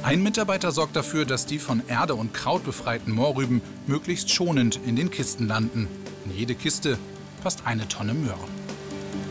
Ein Mitarbeiter sorgt dafür, dass die von Erde und Kraut befreiten Moorrüben möglichst schonend in den Kisten landen. In jede Kiste passt eine Tonne Möhren.